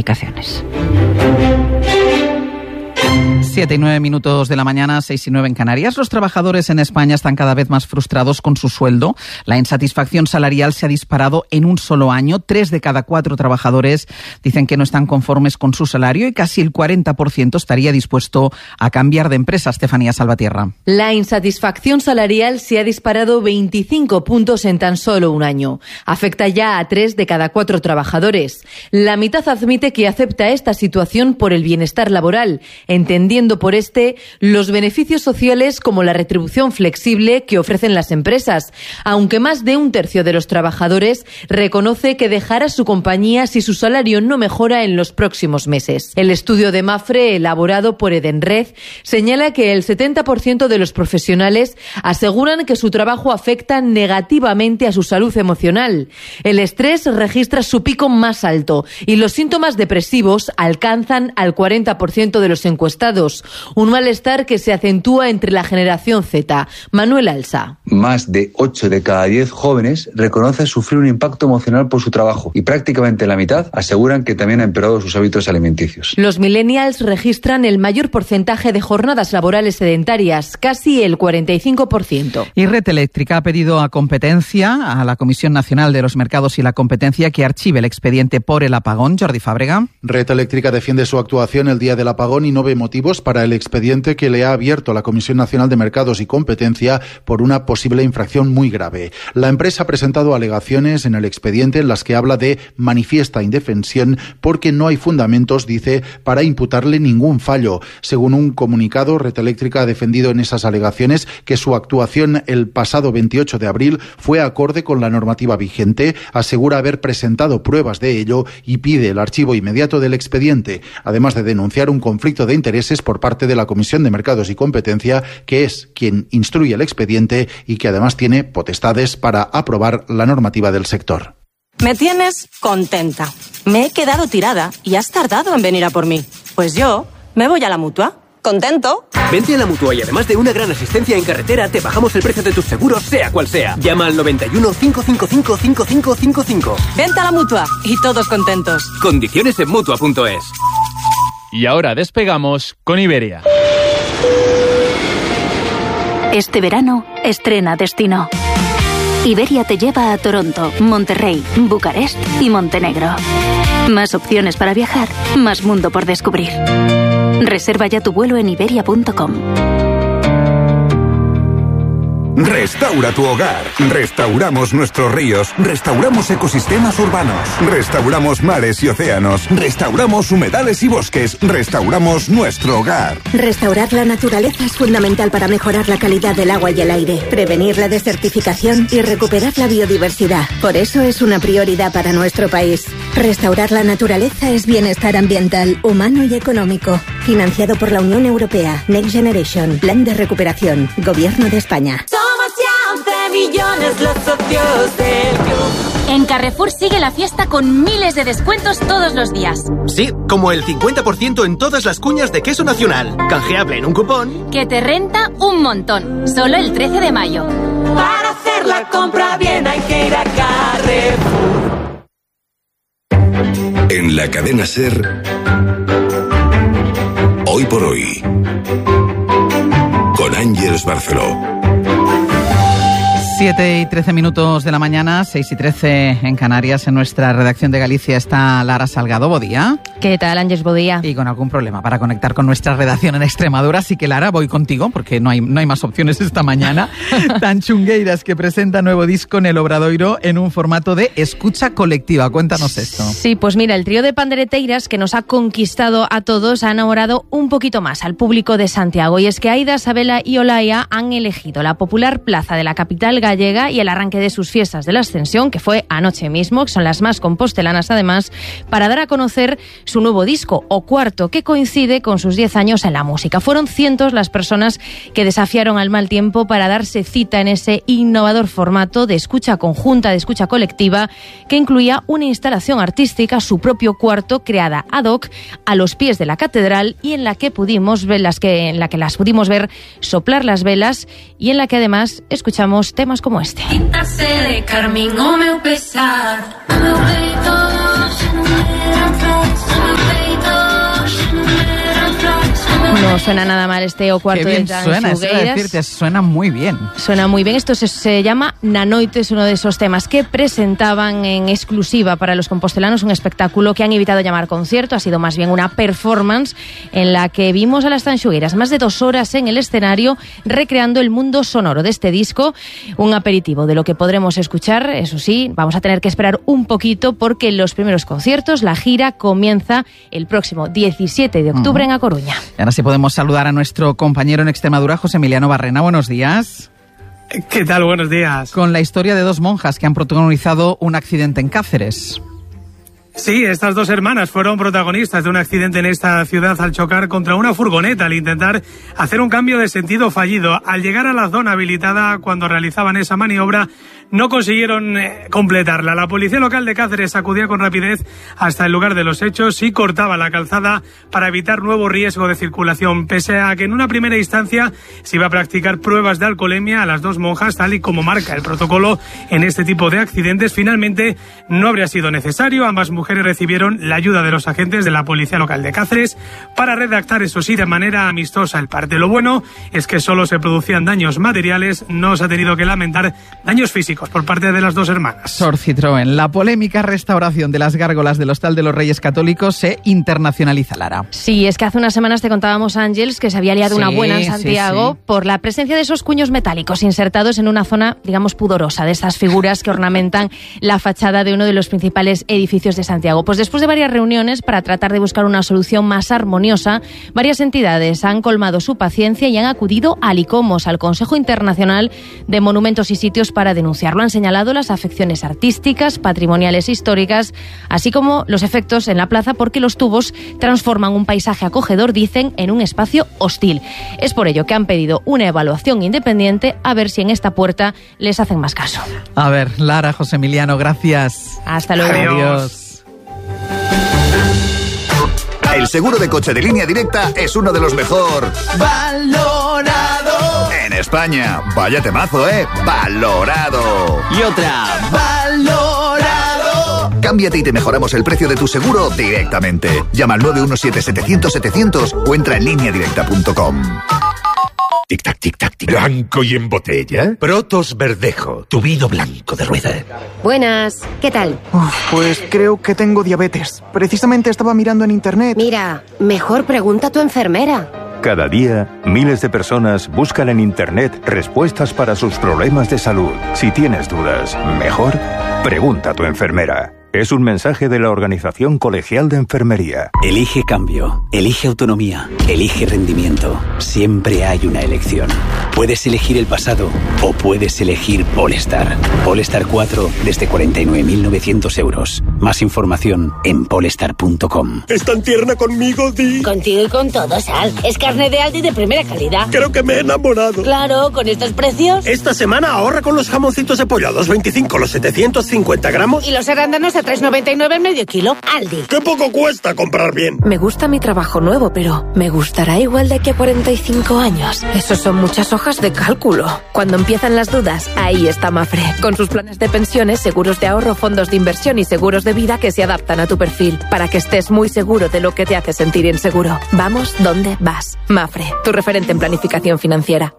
explicaciones. 7 y 9 minutos de la mañana, 6 y 9 en Canarias. Los trabajadores en España están cada vez más frustrados con su sueldo. La insatisfacción salarial se ha disparado en un solo año. 3 de cada 4 trabajadores dicen que no están conformes con su salario y casi el 40% estaría dispuesto a cambiar de empresa. Estefanía Salvatierra. La insatisfacción salarial se ha disparado 25 puntos en tan solo un año. Afecta ya a 3 de cada 4 trabajadores. La mitad admite que acepta esta situación por el bienestar laboral, entendiendo por los beneficios sociales como la retribución flexible que ofrecen las empresas, aunque más de un tercio de los trabajadores reconoce que dejará su compañía si su salario no mejora en los próximos meses. El estudio de Mapfre, elaborado por Edenred, señala que el 70% de los profesionales aseguran que su trabajo afecta negativamente a su salud emocional. El estrés registra su pico más alto y los síntomas depresivos alcanzan al 40% de los encuestados. Un malestar que se acentúa entre la generación Z. Manuel Alsa. Más de 8 de cada 10 jóvenes reconocen sufrir un impacto emocional por su trabajo y prácticamente la mitad aseguran que también ha empeorado sus hábitos alimenticios. Los millennials registran el mayor porcentaje de jornadas laborales sedentarias, casi el 45%. Y Red Eléctrica ha pedido a Competencia, a la Comisión Nacional de los Mercados y la Competencia, que archive el expediente por el apagón. Jordi Fábrega. Red Eléctrica defiende su actuación el día del apagón y no ve motivos para el expediente que le ha abierto la Comisión Nacional de Mercados y Competencia por una posible infracción muy grave. La empresa ha presentado alegaciones en el expediente en las que habla de manifiesta indefensión porque no hay fundamentos, dice, para imputarle ningún fallo. Según un comunicado, Red Eléctrica ha defendido en esas alegaciones que su actuación el pasado 28 de abril fue acorde con la normativa vigente, asegura haber presentado pruebas de ello y pide el archivo inmediato del expediente, además de denunciar un conflicto de intereses por parte de la Comisión de Mercados y Competencia, que es quien instruye el expediente y que además tiene potestades para aprobar la normativa del sector. Me tienes contenta. Me he quedado tirada y has tardado en venir a por mí. Pues yo me voy a la Mutua. ¿Contento? Vente a la Mutua y además de una gran asistencia en carretera, te bajamos el precio de tus seguros, sea cual sea. Llama al 91 555 5555. Vente a la Mutua y todos contentos. Condiciones en Mutua.es. Y ahora despegamos con Iberia. Este verano, estrena destino. Iberia te lleva a Toronto, Monterrey, Bucarest y Montenegro. Más opciones para viajar, más mundo por descubrir. Reserva ya tu vuelo en iberia.com. Restaura tu hogar. Restauramos nuestros ríos. Restauramos ecosistemas urbanos. Restauramos mares y océanos. Restauramos humedales y bosques. Restauramos nuestro hogar. Restaurar la naturaleza es fundamental para mejorar la calidad del agua y el aire, prevenir la desertificación y recuperar la biodiversidad. Por eso es una prioridad para nuestro país. Restaurar la naturaleza es bienestar ambiental, humano y económico. Financiado por la Unión Europea. Next Generation. Plan de recuperación. Gobierno de España. Somos ya 11 millones los socios del club. En Carrefour sigue la fiesta con miles de descuentos todos los días. Sí, como el 50% en todas las cuñas de queso nacional. Canjeable en un cupón que te renta un montón. Solo el 13 de mayo. Para hacer la compra bien hay que ir a Carrefour. En la cadena SER, Hoy por Hoy, con Ángeles Barceló. 7 y 13 minutos de la mañana, 6 y 13 en Canarias. En nuestra redacción de Galicia está Lara Salgado. Buen día. ¿Qué tal, Ángeles? Buen día. Y con algún problema para conectar con nuestra redacción en Extremadura. Así que, Lara, voy contigo porque no hay más opciones esta mañana. Tan Chungueiras, que presenta nuevo disco en el Obradoiro en un formato de escucha colectiva. Cuéntanos esto. Sí, pues mira, el trío de pandereteiras que nos ha conquistado a todos ha enamorado un poquito más al público de Santiago. Y es que Aida, Sabela y Olaya han elegido la popular plaza de la capital gallega y el arranque de sus fiestas de la Ascensión, que fue anoche mismo, que son las más compostelanas además, para dar a conocer su nuevo disco, O Cuarto, que coincide con sus 10 años en la música. Fueron cientos las personas que desafiaron al mal tiempo para darse cita en ese innovador formato de escucha conjunta, de escucha colectiva, que incluía una instalación artística, su propio cuarto, creada ad hoc a los pies de la catedral y en la que pudimos ver las pudimos ver soplar las velas y en la que además escuchamos temas como este. Quítase de carmín o meu pesar, o meu peito xa non me atrás. No suena nada mal este O Cuarto Qué bien de suena, eso iba a decirte, suena muy bien. Suena muy bien. Esto se llama Nanoite, es uno de esos temas que presentaban en exclusiva para los compostelanos, un espectáculo que han evitado llamar concierto, ha sido más bien una performance en la que vimos a las Tanxugueiras más de 2 horas en el escenario recreando el mundo sonoro de este disco, un aperitivo de lo que podremos escuchar. Eso sí, vamos a tener que esperar un poquito porque los primeros conciertos, la gira, comienza el próximo 17 de octubre en A Coruña. Y ahora sí podemos saludar a nuestro compañero en Extremadura, José Emiliano Barrena. Buenos días. ¿Qué tal? Buenos días. Con la historia de 2 monjas que han protagonizado un accidente en Cáceres. Sí, estas 2 hermanas fueron protagonistas de un accidente en esta ciudad al chocar contra una furgoneta al intentar hacer un cambio de sentido fallido. Al llegar a la zona habilitada cuando realizaban esa maniobra, no consiguieron completarla. La policía local de Cáceres acudía con rapidez hasta el lugar de los hechos y cortaba la calzada para evitar nuevo riesgo de circulación. Pese a que en una primera instancia se iba a practicar pruebas de alcoholemia a las 2 monjas, tal y como marca el protocolo en este tipo de accidentes, finalmente no habría sido necesario. Ambas mujeres recibieron la ayuda de los agentes de la policía local de Cáceres para redactar, eso sí, de manera amistosa el parte. Lo bueno es que solo se producían daños materiales, no se ha tenido que lamentar daños físicos por parte de las 2 hermanas. Sor Citroën, la polémica restauración de las gárgolas del Hostal de los Reyes Católicos se internacionaliza, Lara. Sí, es que hace unas semanas te contábamos, Ángeles, que se había liado una buena en Santiago por la presencia de esos cuños metálicos insertados en una zona, digamos, pudorosa, de estas figuras que ornamentan la fachada de uno de los principales edificios de Santiago. Pues después de varias reuniones para tratar de buscar una solución más armoniosa, varias entidades han colmado su paciencia y han acudido al ICOMOS, al Consejo Internacional de Monumentos y Sitios, para denunciarlo. Han señalado las afecciones artísticas, patrimoniales e históricas, así como los efectos en la plaza, porque los tubos transforman un paisaje acogedor, dicen, en un espacio hostil. Es por ello que han pedido una evaluación independiente a ver si en esta puerta les hacen más caso. A ver, Lara, José Emiliano, gracias. Hasta luego. Adiós. El seguro de coche de Línea Directa es uno de los mejor valorado en España. Vaya temazo, ¿eh? Valorado. Y otra, valorado. Cámbiate y te mejoramos el precio de tu seguro directamente. Llama al 917-700-700 o entra en lineadirecta.com. Tic-tac, tic-tac, tic. ¿Blanco y en botella? Protos Verdejo, tu vino blanco de rueda. Buenas, ¿qué tal? Pues creo que tengo diabetes. Precisamente estaba mirando en internet. Mira, mejor pregunta a tu enfermera. Cada día, miles de personas buscan en internet respuestas para sus problemas de salud. Si tienes dudas, mejor pregunta a tu enfermera. Es un mensaje de la Organización Colegial de Enfermería. Elige cambio, elige autonomía, elige rendimiento. Siempre hay una elección. Puedes elegir el pasado o puedes elegir Polestar. Polestar 4 desde 49.900 euros. Más información en polestar.com. ¿Es tan tierna conmigo, Di? Contigo y con todo, Sal. Es carne de Aldi de primera calidad. Creo que me he enamorado. Claro, con estos precios. Esta semana ahorra con los jamoncitos de pollo a 2,25 los 750 gramos. Y los arándanos a 3,99 el medio kilo. Aldi. ¡Qué poco cuesta comprar bien! Me gusta mi trabajo nuevo, pero ¿me gustará igual de aquí a 45 años? Esos son muchas hojas de cálculo. Cuando empiezan las dudas, ahí está Mafre. Con sus planes de pensiones, seguros de ahorro, fondos de inversión y seguros de vida que se adaptan a tu perfil, para que estés muy seguro de lo que te hace sentir inseguro. Vamos donde vas. Mafre, tu referente en planificación financiera.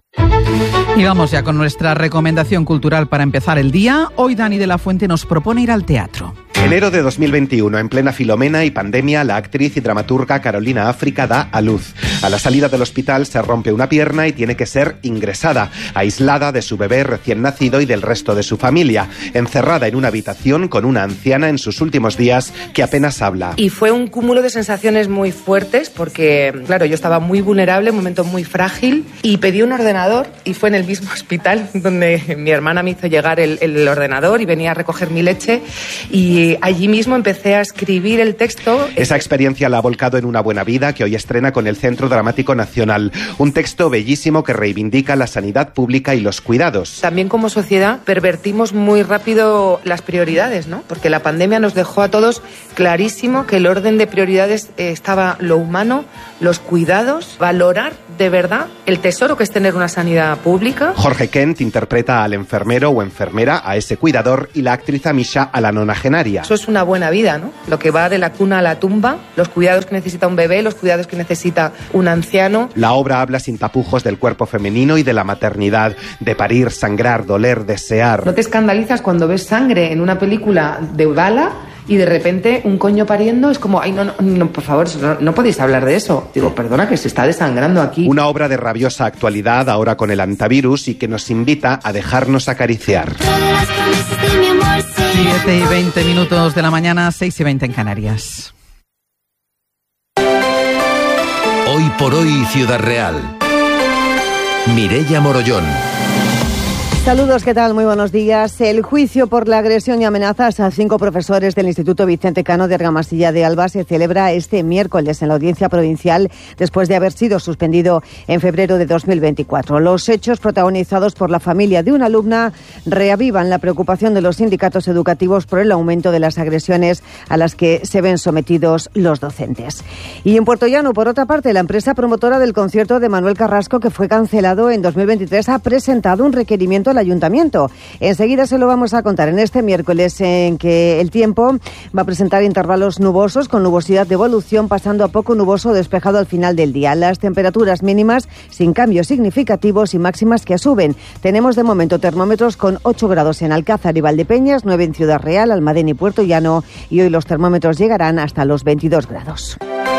Y vamos ya con nuestra recomendación cultural para empezar el día. Hoy Dani de la Fuente nos propone ir al teatro. Enero de 2021, en plena Filomena y pandemia, la actriz y dramaturga Carolina África da a luz. A la salida del hospital se rompe una pierna y tiene que ser ingresada, aislada de su bebé recién nacido y del resto de su familia, encerrada en una habitación con una anciana en sus últimos días que apenas habla. Y fue un cúmulo de sensaciones muy fuertes porque, claro, yo estaba muy vulnerable, un momento muy frágil, y pedí un ordenador y fue en el mismo hospital donde mi hermana me hizo llegar el ordenador y venía a recoger mi leche, y allí mismo empecé a escribir el texto. Esa experiencia la ha volcado en Una buena vida, que hoy estrena con el Centro Dramático Nacional. Un texto bellísimo que reivindica la sanidad pública y los cuidados. También como sociedad pervertimos muy rápido las prioridades, ¿no? Porque la pandemia nos dejó a todos clarísimo que el orden de prioridades estaba lo humano, los cuidados, valorar de verdad el tesoro que es tener una sanidad pública. Jorge Kent interpreta al enfermero o enfermera, a ese cuidador, y la actriz Amisha a la nonagenaria. familia. Eso es una buena vida, ¿no? Lo que va de la cuna a la tumba, los cuidados que necesita un bebé, los cuidados que necesita un anciano. La obra habla sin tapujos del cuerpo femenino y de la maternidad, de parir, sangrar, doler, desear. ¿No te escandalizas cuando ves sangre en una película de bala y de repente un coño pariendo? Es como, ay, no, por favor, no podéis hablar de eso. Digo, perdona, que se está desangrando aquí. Una obra de rabiosa actualidad, ahora con el antivirus, y que nos invita a dejarnos acariciar. 7:20 de la mañana, 6:20 en Canarias. Hoy por hoy, Ciudad Real. Mireia Morollón. Saludos, ¿qué tal? Muy buenos días. El juicio por la agresión y amenazas a 5 profesores del Instituto Vicente Cano de Argamasilla de Alba se celebra este miércoles en la Audiencia Provincial después de haber sido suspendido en febrero de 2024. Los hechos protagonizados por la familia de una alumna reavivan la preocupación de los sindicatos educativos por el aumento de las agresiones a las que se ven sometidos los docentes. Y en Puerto Llano, por otra parte, la empresa promotora del concierto de Manuel Carrasco, que fue cancelado en 2023, ha presentado un requerimiento al Ayuntamiento. Enseguida se lo vamos a contar en este miércoles, en que el tiempo va a presentar intervalos nubosos con nubosidad de evolución, pasando a poco nuboso despejado al final del día. Las temperaturas mínimas sin cambios significativos y máximas que suben. Tenemos de momento termómetros con 8 grados en Alcázar y Valdepeñas, 9 en Ciudad Real, Almadén y Puerto Llano, y hoy los termómetros llegarán hasta los 22 grados.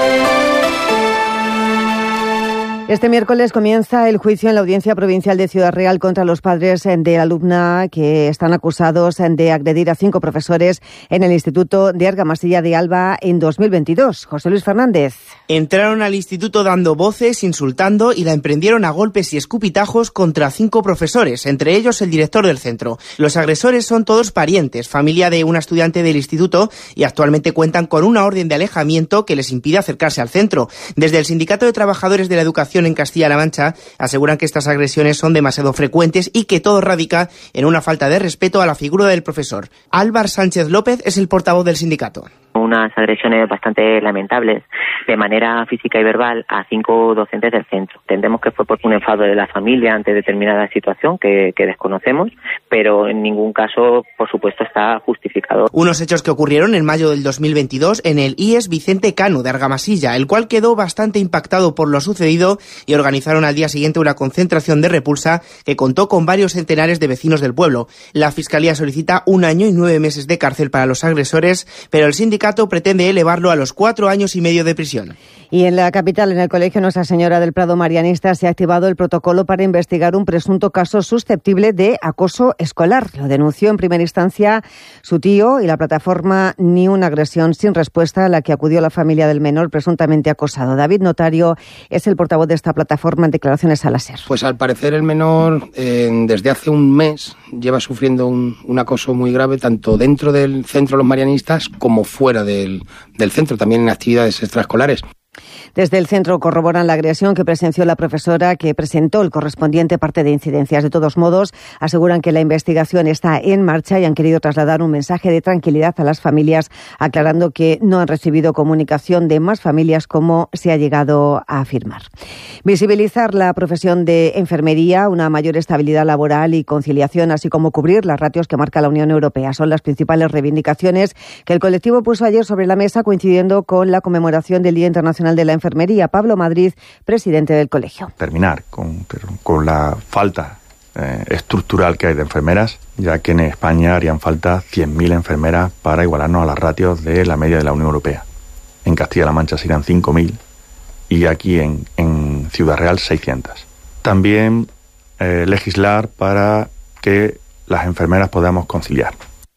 Este miércoles comienza el juicio en la Audiencia Provincial de Ciudad Real contra los padres de la alumna que están acusados de agredir a 5 profesores en el Instituto de Argamasilla de Alba en 2022. José Luis Fernández. Entraron al instituto dando voces, insultando y la emprendieron a golpes y escupitajos contra 5 profesores, entre ellos el director del centro. Los agresores son todos parientes, familia de una estudiante del instituto, y actualmente cuentan con una orden de alejamiento que les impide acercarse al centro. Desde el Sindicato de Trabajadores de la Educación en Castilla-La Mancha aseguran que estas agresiones son demasiado frecuentes y que todo radica en una falta de respeto a la figura del profesor. Álvaro Sánchez López es el portavoz del sindicato. Unas agresiones bastante lamentables de manera física y verbal a 5 docentes del centro. Entendemos que fue por un enfado de la familia ante determinada situación que desconocemos, pero en ningún caso, por supuesto, está justificado. Unos hechos que ocurrieron en mayo del 2022 en el IES Vicente Cano de Argamasilla, el cual quedó bastante impactado por lo sucedido y organizaron al día siguiente una concentración de repulsa que contó con varios centenares de vecinos del pueblo. La Fiscalía solicita 1 año y 9 meses de cárcel para los agresores, pero el sindicato pretende elevarlo a los 4 años y medio de prisión. Y en la capital, en el Colegio Nuestra Señora del Prado Marianista, se ha activado el protocolo para investigar un presunto caso susceptible de acoso escolar. Lo denunció en primera instancia su tío y la plataforma Ni una agresión sin respuesta, a la que acudió la familia del menor presuntamente acosado. David Notario es el portavoz de esta plataforma en declaraciones a la SER. Pues al parecer el menor desde hace un mes lleva sufriendo un acoso muy grave, tanto dentro del centro de los marianistas como fuera del centro, también en actividades extraescolares. Desde el centro corroboran la agresión que presenció la profesora, que presentó el correspondiente parte de incidencias. De todos modos, aseguran que la investigación está en marcha y han querido trasladar un mensaje de tranquilidad a las familias, aclarando que no han recibido comunicación de más familias, como se ha llegado a afirmar. Visibilizar la profesión de enfermería, una mayor estabilidad laboral y conciliación, así como cubrir las ratios que marca la Unión Europea, son las principales reivindicaciones que el colectivo puso ayer sobre la mesa, coincidiendo con la conmemoración del Día Internacional de la Enfermería. Pablo Madrid, presidente del colegio. Terminar con la falta estructural que hay de enfermeras, ya que en España harían falta 100.000 enfermeras para igualarnos a las ratios de la media de la Unión Europea. En Castilla-La Mancha serían 5.000 y aquí en Ciudad Real 600. También legislar para que las enfermeras podamos conciliar.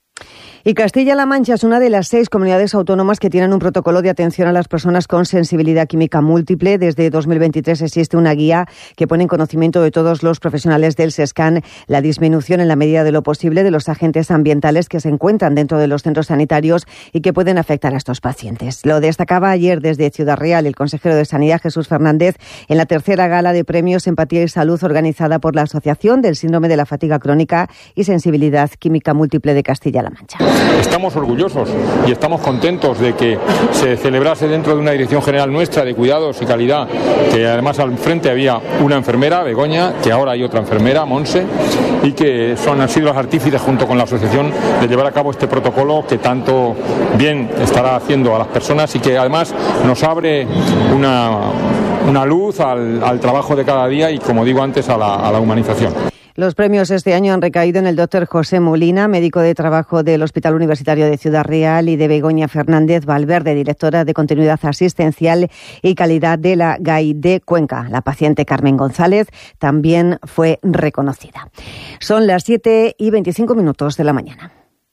Y Castilla-La Mancha es una de las 6 comunidades autónomas que tienen un protocolo de atención a las personas con sensibilidad química múltiple. Desde 2023 existe una guía que pone en conocimiento de todos los profesionales del SESCAN la disminución en la medida de lo posible de los agentes ambientales que se encuentran dentro de los centros sanitarios y que pueden afectar a estos pacientes. Lo destacaba ayer desde Ciudad Real el consejero de Sanidad, Jesús Fernández, en la tercera gala de premios Empatía y Salud organizada por la Asociación del Síndrome de la Fatiga Crónica y Sensibilidad Química Múltiple de Castilla-La Mancha. Estamos orgullosos y estamos contentos de que se celebrase dentro de una dirección general nuestra de cuidados y calidad, que además al frente había una enfermera, Begoña, que ahora hay otra enfermera, Monse, y que han sido los artífices junto con la asociación de llevar a cabo este protocolo que tanto bien estará haciendo a las personas y que además nos abre una luz al trabajo de cada día y, como digo antes, a la humanización. Los premios este año han recaído en el doctor José Molina, médico de trabajo del Hospital Universitario de Ciudad Real, y de Begoña Fernández Valverde, directora de Continuidad Asistencial y Calidad de la GAI de Cuenca. La paciente Carmen González también fue reconocida. Son las 7:25 de la mañana.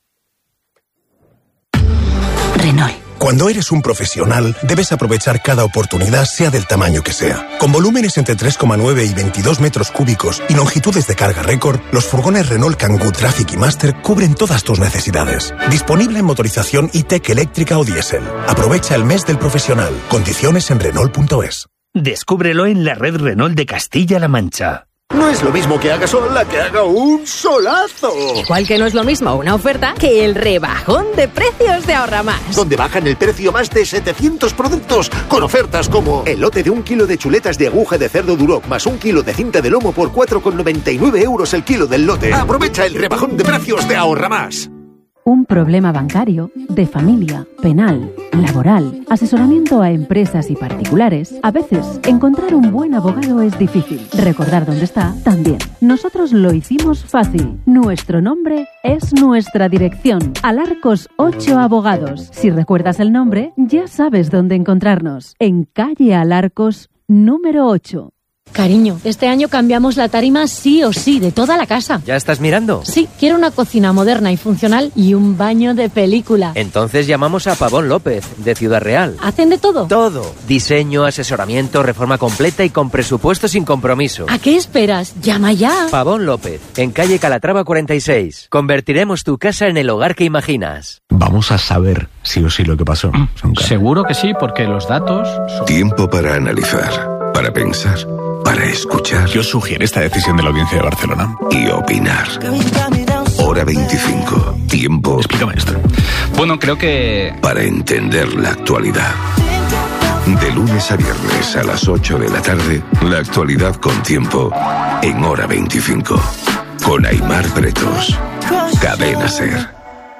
Renault. Cuando eres un profesional, debes aprovechar cada oportunidad, sea del tamaño que sea. Con volúmenes entre 3,9 y 22 metros cúbicos y longitudes de carga récord, los furgones Renault Kangoo Traffic y Master cubren todas tus necesidades. Disponible en motorización e-Tech eléctrica o diésel. Aprovecha el mes del profesional. Condiciones en Renault.es. Descúbrelo en la red Renault de Castilla-La Mancha. No es lo mismo que haga sol a que haga un solazo. Igual que no es lo mismo una oferta que el rebajón de precios de Ahorra Más. Donde bajan el precio más de 700 productos con ofertas como el lote de 1 kilo de chuletas de aguja de cerdo Duroc más 1 kilo de cinta de lomo por 4,99 € el kilo del lote. Aprovecha el rebajón de precios de Ahorra Más. Un problema bancario, de familia, penal, laboral, asesoramiento a empresas y particulares. A veces, encontrar un buen abogado es difícil. Recordar dónde está, también. Nosotros lo hicimos fácil. Nuestro nombre es nuestra dirección. Alarcos 8 Abogados. Si recuerdas el nombre, ya sabes dónde encontrarnos. En calle Alarcos, número 8. Cariño, este año cambiamos la tarima sí o sí, de toda la casa. ¿Ya estás mirando? Sí, quiero una cocina moderna y funcional y un baño de película. Entonces llamamos a Pavón López, de Ciudad Real. ¿Hacen de todo? Todo. Diseño, asesoramiento, reforma completa y con presupuesto sin compromiso. ¿A qué esperas? ¡Llama ya! Pavón López, en calle Calatrava 46. Convertiremos tu casa en el hogar que imaginas. Vamos a saber sí o sí lo que pasó. Seguro que sí, porque los datos... Tiempo para analizar, para pensar, para escuchar. ¿Qué os sugiere esta decisión de la Audiencia de Barcelona? Y opinar. Hora 25. Tiempo. Explícame esto. Bueno, creo que... para entender la actualidad. De lunes a viernes a las 8 de la tarde, la actualidad con tiempo en Hora 25. Con Aimar Bretos. Cadena SER.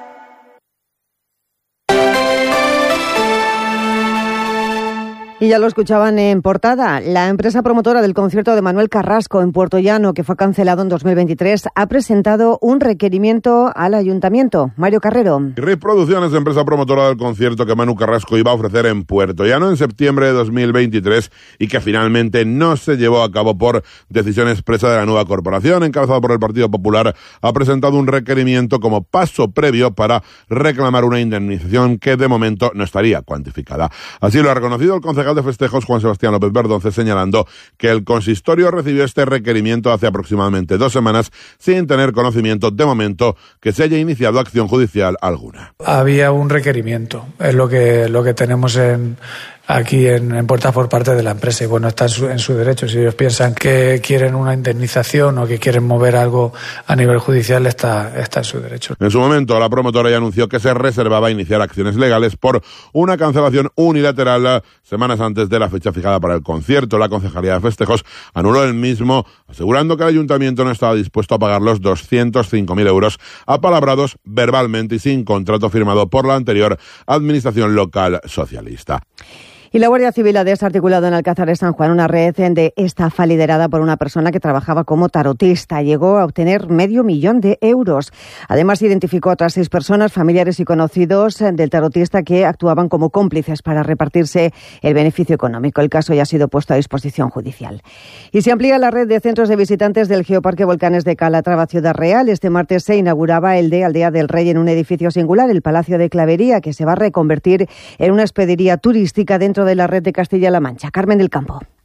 Y ya lo escuchaban en portada, la empresa promotora del concierto de Manuel Carrasco en Puerto Llano, que fue cancelado en 2023, ha presentado un requerimiento al ayuntamiento. Mario Carrero. RIF Producciones, empresa promotora del concierto que Manu Carrasco iba a ofrecer en Puerto Llano en septiembre de 2023 y que finalmente no se llevó a cabo por decisión expresa de la nueva corporación, encabezada por el Partido Popular, ha presentado un requerimiento como paso previo para reclamar una indemnización que de momento no estaría cuantificada. Así lo ha reconocido el concejal de festejos Juan Sebastián López Verdonce, señalando que el consistorio recibió este requerimiento hace aproximadamente 2 semanas sin tener conocimiento de momento que se haya iniciado acción judicial alguna. Había un requerimiento, es lo que tenemos aquí en Puertas por parte de la empresa, y bueno, está en su derecho. Si ellos piensan que quieren una indemnización o que quieren mover algo a nivel judicial, está en su derecho. En su momento, la promotora ya anunció que se reservaba iniciar acciones legales por una cancelación unilateral semanas antes de la fecha fijada para el concierto. La Concejalía de Festejos anuló el mismo, asegurando que el ayuntamiento no estaba dispuesto a pagar los 205.000 € apalabrados verbalmente y sin contrato firmado por la anterior administración local socialista. Y la Guardia Civil ha desarticulado en Alcázar de San Juan una red de estafa liderada por una persona que trabajaba como tarotista. Llegó a obtener $500.000 euros. Además, identificó a otras 6 personas, familiares y conocidos del tarotista, que actuaban como cómplices para repartirse el beneficio económico. El caso ya ha sido puesto a disposición judicial. Y se amplía la red de centros de visitantes del Geoparque Volcanes de Calatrava, Ciudad Real. Este martes se inauguraba el de Aldea del Rey en un edificio singular, el Palacio de Clavería, que se va a reconvertir en una hospedería turística dentro de la red de Castilla-La Mancha. Carmen del Campo.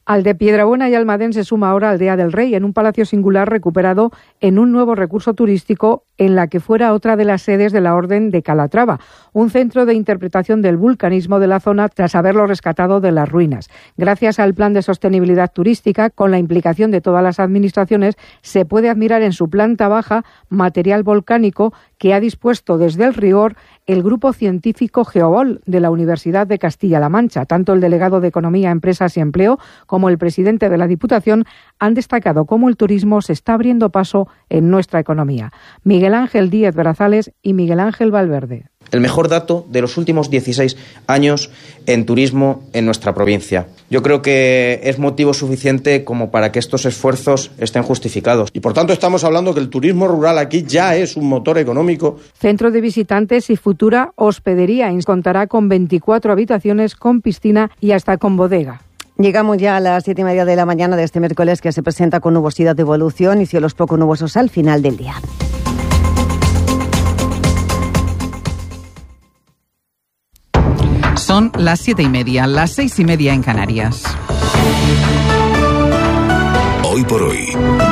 Al de Piedrabuena y Almadén se suma ahora Aldea del Rey, en un palacio singular recuperado en un nuevo recurso turístico en la que fuera otra de las sedes de la Orden de Calatrava, un centro de interpretación del vulcanismo de la zona tras haberlo rescatado de las ruinas. Gracias al Plan de Sostenibilidad Turística, con la implicación de todas las administraciones, se puede admirar en su planta baja material volcánico que ha dispuesto desde el rigor el grupo científico Geobol de la Universidad de Castilla-La Mancha. Tanto el delegado de Economía, Empresas y Empleo como el presidente de la Diputación han destacado cómo el turismo se está abriendo paso en nuestra economía. Miguel Ángel Díez Brazales y Miguel Ángel Valverde. El mejor dato de los últimos 16 años en turismo en nuestra provincia. Yo creo que es motivo suficiente como para que estos esfuerzos estén justificados. Y por tanto estamos hablando que el turismo rural aquí ya es un motor económico. Centro de visitantes y futura hospedería. Contará con 24 habitaciones, con piscina y hasta con bodega. Llegamos ya a las 7:30 de la mañana de este miércoles, que se presenta con nubosidad de evolución y cielos poco nubosos al final del día. Son las 7:30, las 6:30 en Canarias. Hoy por hoy,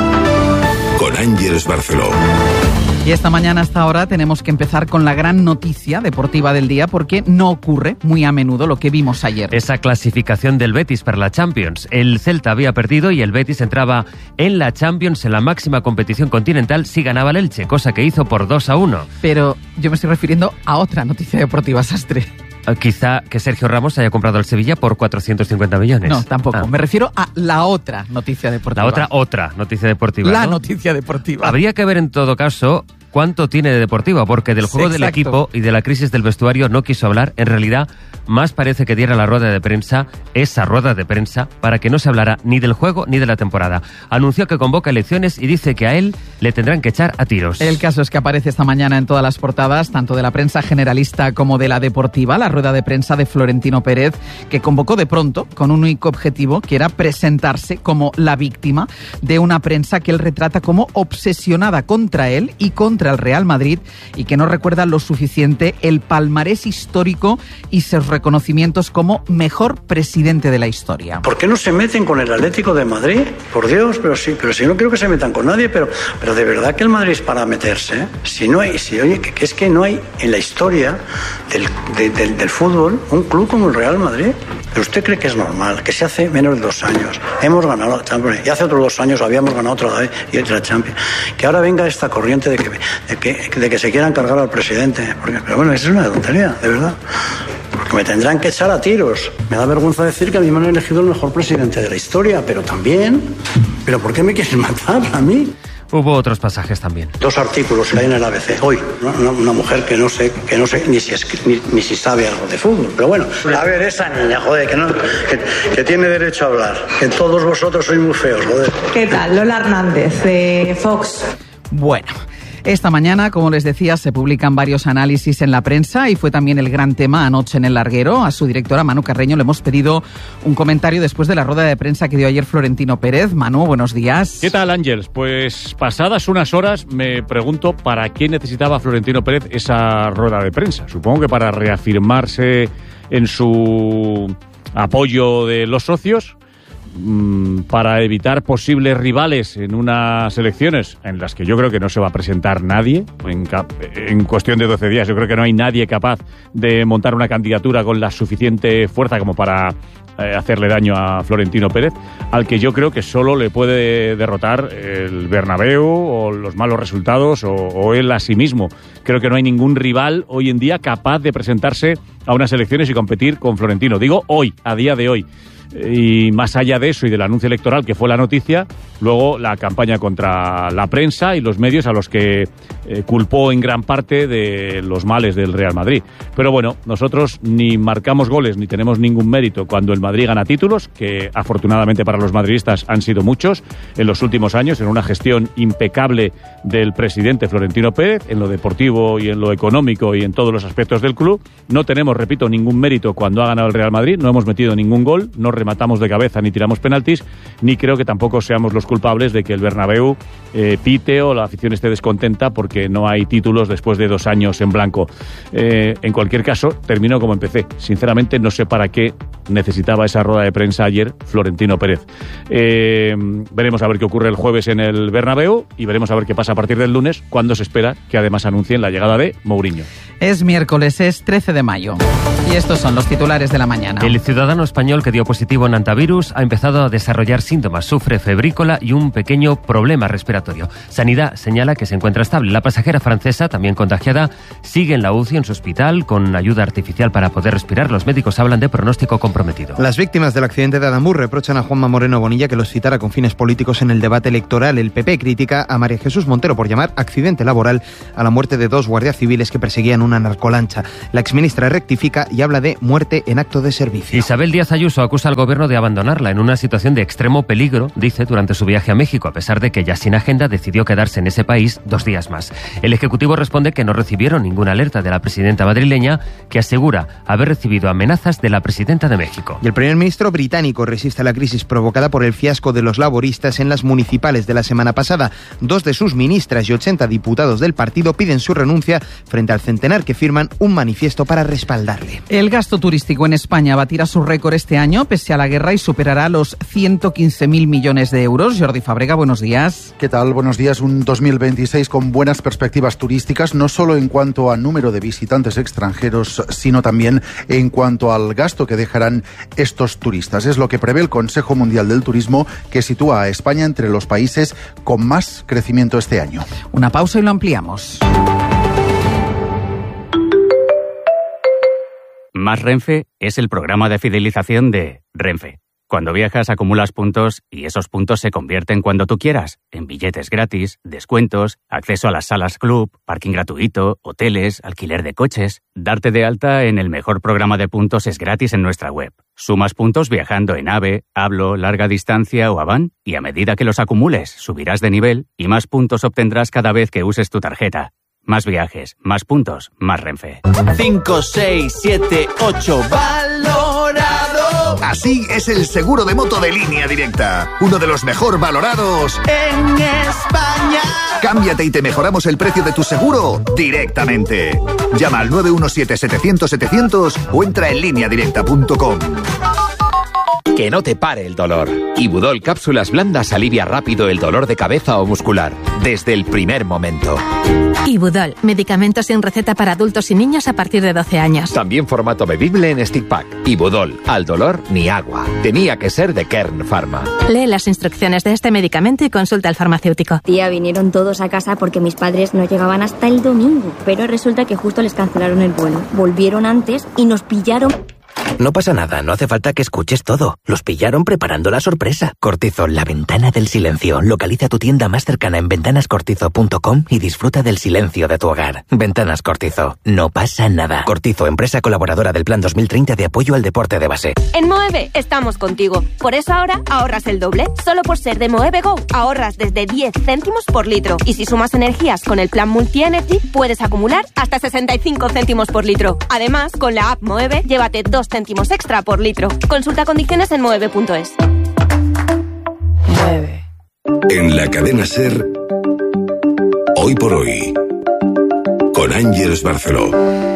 con Ángeles Barceló. Y esta mañana hasta ahora tenemos que empezar con la gran noticia deportiva del día, porque no ocurre muy a menudo lo que vimos ayer. Esa clasificación del Betis para la Champions. El Celta había perdido y el Betis entraba en la Champions, en la máxima competición continental, si ganaba el Elche, cosa que hizo por 2-1. Pero yo me estoy refiriendo a otra noticia deportiva, Sastre. Quizá que Sergio Ramos haya comprado el Sevilla por 450 millones. No, tampoco. Me refiero a la otra noticia deportiva. La otra noticia deportiva. La ¿no? noticia deportiva. Habría que ver en todo caso cuánto tiene de deportiva, porque del juego del equipo y de la crisis del vestuario no quiso hablar. En realidad, más parece que diera la rueda de prensa, esa rueda de prensa, para que no se hablara ni del juego ni de la temporada. Anunció que convoca elecciones y dice que a él le tendrán que echar a tiros. El caso es que aparece esta mañana en todas las portadas, tanto de la prensa generalista como de la deportiva, la rueda de prensa de Florentino Pérez, que convocó de pronto con un único objetivo, que era presentarse como la víctima de una prensa que él retrata como obsesionada contra él y contra el Real Madrid, y que no recuerda lo suficiente el palmarés histórico y sus reconocimientos como mejor presidente de la historia. ¿Por qué no se meten con el Atlético de Madrid? Por Dios, pero si no creo que se metan con nadie, pero de verdad que el Madrid es para meterse, ¿eh? Que es que no hay en la historia del fútbol un club como el Real Madrid. ¿Pero usted cree que es normal que se hace menos de 2 años hemos ganado la Champions y hace otros 2 años habíamos ganado otra vez y otra Champions, que ahora venga esta corriente de que se quieran cargar al presidente? Pero bueno, eso es una tontería, de verdad. Porque me tendrán que echar a tiros. Me da vergüenza decir que a mí me han elegido el mejor presidente de la historia, pero también... ¿Pero por qué me quieren matar a mí? Hubo otros pasajes también. 2 artículos que hay en el ABC. Hoy, una mujer que no sé ni si sabe algo de fútbol. Pero bueno, a ver, esa niña, joder, que tiene derecho a hablar. Que todos vosotros sois muy feos, joder. ¿Qué tal? Lola Hernández, de Fox. Bueno, esta mañana, como les decía, se publican varios análisis en la prensa y fue también el gran tema anoche en El Larguero. A su directora, Manu Carreño, le hemos pedido un comentario después de la rueda de prensa que dio ayer Florentino Pérez. Manu, buenos días. ¿Qué tal, Ángeles? Pues pasadas unas horas me pregunto para qué necesitaba Florentino Pérez esa rueda de prensa. Supongo que para reafirmarse en su apoyo de los socios, para evitar posibles rivales en unas elecciones en las que yo creo que no se va a presentar nadie en cuestión de 12 días. Yo creo que no hay nadie capaz de montar una candidatura con la suficiente fuerza como para hacerle daño a Florentino Pérez, al que yo creo que solo le puede derrotar el Bernabéu o los malos resultados o él a sí mismo. Creo que no hay ningún rival hoy en día capaz de presentarse a unas elecciones y competir con Florentino. Digo hoy, a día de hoy. Y más allá de eso y del anuncio electoral, que fue la noticia, luego la campaña contra la prensa y los medios a los que culpó en gran parte de los males del Real Madrid. Pero bueno, nosotros ni marcamos goles ni tenemos ningún mérito cuando el Madrid gana títulos, que afortunadamente para los madridistas han sido muchos en los últimos años, en una gestión impecable del presidente Florentino Pérez, en lo deportivo y en lo económico y en todos los aspectos del club. No tenemos, repito, ningún mérito cuando ha ganado el Real Madrid, no hemos metido ningún gol, no rematamos de cabeza ni tiramos penaltis, ni creo que tampoco seamos los culpables de que el Bernabéu pite o la afición esté descontenta porque que no hay títulos después de 2 años en blanco. En cualquier caso, termino como empecé. Sinceramente, no sé para qué necesitaba esa rueda de prensa ayer Florentino Pérez. Veremos a ver qué ocurre el jueves en el Bernabéu y veremos a ver qué pasa a partir del lunes, cuando se espera que además anuncien la llegada de Mourinho. Es miércoles, es 13 de mayo. Y estos son los titulares de la mañana. El ciudadano español que dio positivo en antivirus ha empezado a desarrollar síntomas. Sufre febrícola y un pequeño problema respiratorio. Sanidad señala que se encuentra estable. La pasajera francesa, también contagiada, sigue en la UCI en su hospital con ayuda artificial para poder respirar. Los médicos hablan de pronóstico comprometido. Las víctimas del accidente de Adamur reprochan a Juanma Moreno Bonilla que los citara con fines políticos en el debate electoral. El PP critica a María Jesús Montero por llamar accidente laboral a la muerte de 2 guardias civiles que perseguían una narcolancha. La exministra rectifica y habla de muerte en acto de servicio. Isabel Díaz Ayuso acusa al gobierno de abandonarla en una situación de extremo peligro, dice, durante su viaje a México, a pesar de que ya sin agenda decidió quedarse en ese país 2 días más. El Ejecutivo responde que no recibieron ninguna alerta de la presidenta madrileña, que asegura haber recibido amenazas de la presidenta de México. Y el primer ministro británico resiste a la crisis provocada por el fiasco de los laboristas en las municipales de la semana pasada. 2 de sus ministras y 80 diputados del partido piden su renuncia frente al centenar que firman un manifiesto para respaldarle. El gasto turístico en España batirá su récord este año, pese a la guerra, y superará los 115.000 millones de euros. Jordi Fábrega, buenos días. ¿Qué tal? Buenos días. Un 2026 con buenas perspectivas turísticas, no solo en cuanto a número de visitantes extranjeros, sino también en cuanto al gasto que dejarán estos turistas. Es lo que prevé el Consejo Mundial del Turismo, que sitúa a España entre los países con más crecimiento este año. Una pausa y lo ampliamos. Más Renfe es el programa de fidelización de Renfe. Cuando viajas acumulas puntos y esos puntos se convierten cuando tú quieras en billetes gratis, descuentos, acceso a las salas club, parking gratuito, hoteles, alquiler de coches. Darte de alta en el mejor programa de puntos es gratis en nuestra web. Sumas puntos viajando en AVE, Hablo, Larga Distancia o Avan y a medida que los acumules subirás de nivel y más puntos obtendrás cada vez que uses tu tarjeta. Más viajes, más puntos, más Renfe. 5, 6, 7, 8, valorado. Así es el seguro de moto de Línea Directa. Uno de los mejor valorados en España. Cámbiate y te mejoramos el precio de tu seguro directamente. Llama al 917-700-700 o entra en lineadirecta.com. Que no te pare el dolor. Ibudol Cápsulas Blandas alivia rápido el dolor de cabeza o muscular, desde el primer momento. Ibudol, medicamento sin receta para adultos y niños a partir de 12 años. También formato bebible en stick pack. Ibudol, al dolor ni agua. Tenía que ser de Kern Pharma. Lee las instrucciones de este medicamento y consulta al farmacéutico. Tía, vinieron todos a casa porque mis padres no llegaban hasta el domingo, pero resulta que justo les cancelaron el vuelo. Volvieron antes y nos pillaron. No pasa nada, no hace falta que escuches todo. Los pillaron preparando la sorpresa. Cortizo, la ventana del silencio. Localiza tu tienda más cercana en ventanascortizo.com y disfruta del silencio de tu hogar. Ventanas Cortizo, no pasa nada. Cortizo, empresa colaboradora del Plan 2030 de apoyo al deporte de base. En Moeve estamos contigo. Por eso ahora ahorras el doble. Solo por ser de Moeve Go ahorras desde 10 céntimos por litro. Y si sumas energías con el plan Multi-Energy, puedes acumular hasta 65 céntimos por litro. Además, con la app Moeve, llévate 2 céntimos extra por litro. Consulta condiciones en moeve.es. En la cadena SER, Hoy por Hoy, con Ángeles Barceló.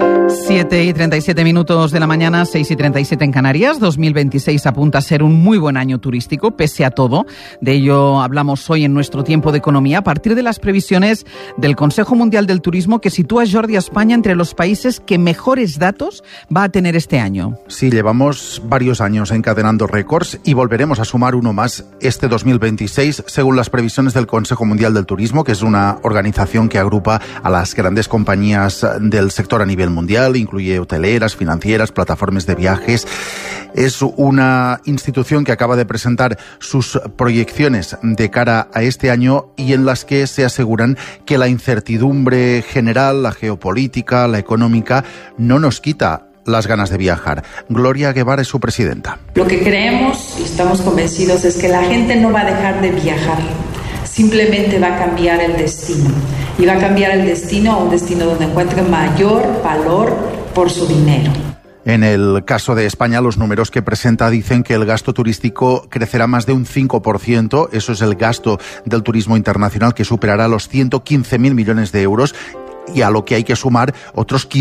7:37 de la mañana, 6:37 en Canarias. 2026 apunta a ser un muy buen año turístico, pese a todo. De ello hablamos hoy en nuestro tiempo de economía, a partir de las previsiones del Consejo Mundial del Turismo, que sitúa Jordi a España entre los países que mejores datos va a tener este año. Sí, llevamos varios años encadenando récords y volveremos a sumar uno más este 2026, según las previsiones del Consejo Mundial del Turismo, que es una organización que agrupa a las grandes compañías del sector a nivel mundial. Incluye hoteleras, financieras, plataformas de viajes. Es una institución que acaba de presentar sus proyecciones de cara a este año y en las que se aseguran que la incertidumbre general, la geopolítica, la económica, no nos quita las ganas de viajar. Gloria Guevara es su presidenta. Lo que creemos y estamos convencidos es que la gente no va a dejar de viajar. Simplemente va a cambiar el destino. Y va a cambiar el destino a un destino donde encuentre mayor valor por su dinero. En el caso de España, los números que presenta dicen que el gasto turístico crecerá más de un 5%. Eso es el gasto del turismo internacional, que superará los 115.000 millones de euros. Y a lo que hay que sumar otros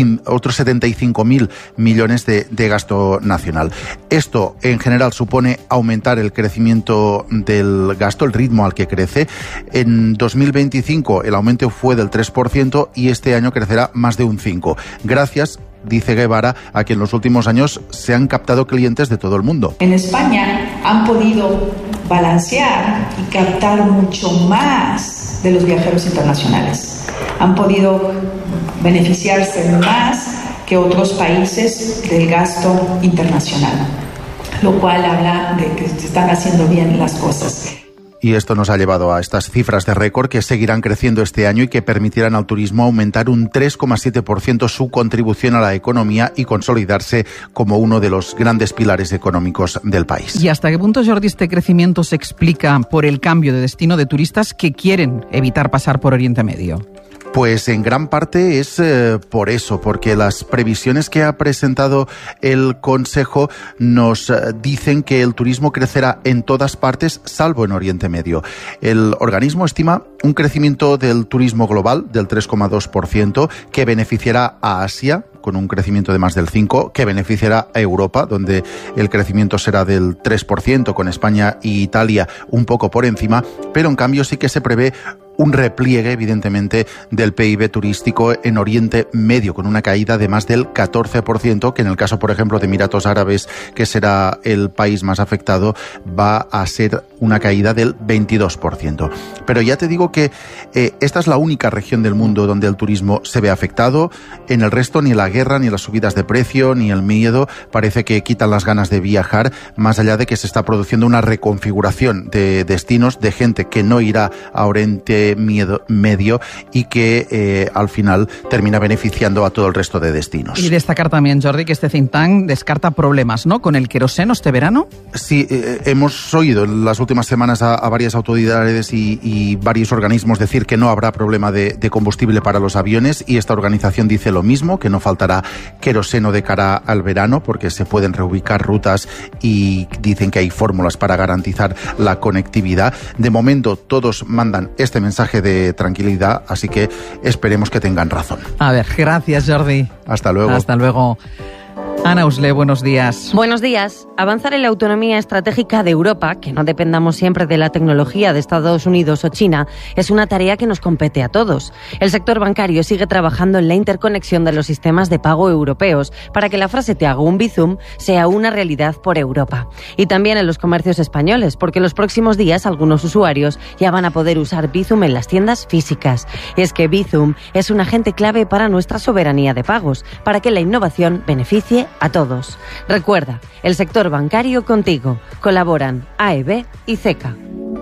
75.000 millones de gasto nacional. Esto, en general, supone aumentar el crecimiento del gasto, el ritmo al que crece. En 2025 el aumento fue del 3% y este año crecerá más de un 5%. Gracias, dice Guevara, a que en los últimos años se han captado clientes de todo el mundo. En España han podido balancear y captar mucho más de los viajeros internacionales. Han podido beneficiarse más que otros países del gasto internacional, lo cual habla de que se están haciendo bien las cosas. Y esto nos ha llevado a estas cifras de récord que seguirán creciendo este año y que permitirán al turismo aumentar un 3,7% su contribución a la economía y consolidarse como uno de los grandes pilares económicos del país. ¿Y hasta qué punto, Jordi, este crecimiento se explica por el cambio de destino de turistas que quieren evitar pasar por Oriente Medio? Pues en gran parte es por eso, porque las previsiones que ha presentado el Consejo nos dicen que el turismo crecerá en todas partes, salvo en Oriente Medio. El organismo estima un crecimiento del turismo global del 3,2%, que beneficiará a Asia, con un crecimiento de más del 5%, que beneficiará a Europa, donde el crecimiento será del 3%, con España y Italia un poco por encima, pero en cambio sí que se prevé un repliegue, evidentemente, del PIB turístico en Oriente Medio, con una caída de más del 14%, que en el caso, por ejemplo, de Emiratos Árabes, que será el país más afectado, va a ser una caída del 22%. Pero ya te digo que esta es la única región del mundo donde el turismo se ve afectado. En el resto, ni la guerra, ni las subidas de precio, ni el miedo parece que quitan las ganas de viajar, más allá de que se está produciendo una reconfiguración de destinos, de gente que no irá a Oriente Medio y que al final termina beneficiando a todo el resto de destinos. Y destacar también, Jordi, que este think tank descarta problemas, ¿no?, con el queroseno este verano. Sí, hemos oído en las últimas semanas a varias autoridades y varios organismos decir que no habrá problema de combustible para los aviones, y esta organización dice lo mismo, que no faltará queroseno de cara al verano porque se pueden reubicar rutas y dicen que hay fórmulas para garantizar la conectividad. De momento todos mandan este mensaje de tranquilidad, así que esperemos que tengan razón. A ver, gracias, Jordi. Hasta luego. Hasta luego. Ana Usle, buenos días. Buenos días. Avanzar en la autonomía estratégica de Europa, que no dependamos siempre de la tecnología de Estados Unidos o China, es una tarea que nos compete a todos. El sector bancario sigue trabajando en la interconexión de los sistemas de pago europeos para que la frase "te hago un Bizum" sea una realidad por Europa. Y también en los comercios españoles, porque en los próximos días algunos usuarios ya van a poder usar Bizum en las tiendas físicas. Y es que Bizum es un agente clave para nuestra soberanía de pagos, para que la innovación beneficie a todos. Recuerda, el sector bancario contigo. Colaboran AEB y CECA.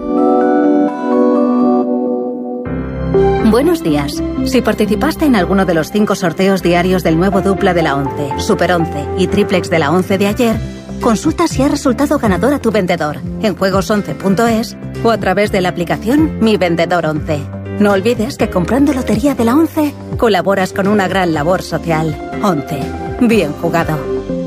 Buenos días. Si participaste en alguno de los 5 sorteos diarios del nuevo dupla de la 11, Super 11 y triplex de la 11 de ayer, consulta si ha resultado ganador a tu vendedor en juegos11.es o a través de la aplicación Mi Vendedor 11. No olvides que comprando Lotería de la 11 colaboras con una gran labor social. 11. Bien jugado.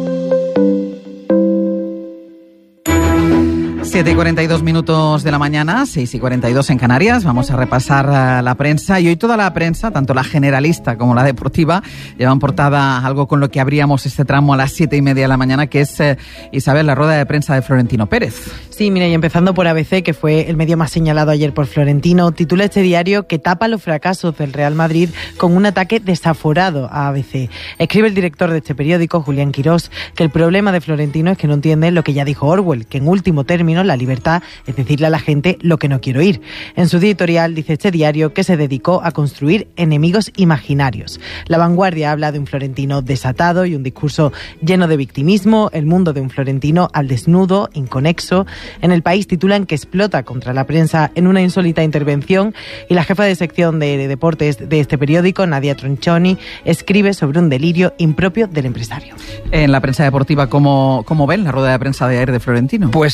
7:42 minutos de la mañana, 6:42 en Canarias. Vamos a repasar la prensa, y hoy toda la prensa, tanto la generalista como la deportiva, llevan portada algo con lo que abríamos este tramo a las 7:30 de la mañana, que es, Isabel, la rueda de prensa de Florentino Pérez. Sí, mira, y empezando por ABC, que fue el medio más señalado ayer por Florentino, titula este diario que tapa los fracasos del Real Madrid con un ataque desaforado a ABC. Escribe el director de este periódico, Julián Quirós, que el problema de Florentino es que no entiende lo que ya dijo Orwell, que en último término la libertad es decirle a la gente lo que no quiero oír. En su editorial dice este diario que se dedicó a construir enemigos imaginarios. La Vanguardia habla de un Florentino desatado y un discurso lleno de victimismo, el mundo de un Florentino al desnudo, inconexo. En El País titulan que explota contra la prensa en una insólita intervención, y la jefa de sección de deportes de este periódico, Nadia Tronchoni, escribe sobre un delirio impropio del empresario. En la prensa deportiva, ¿cómo ven la rueda de prensa de ayer de Florentino? Pues el diario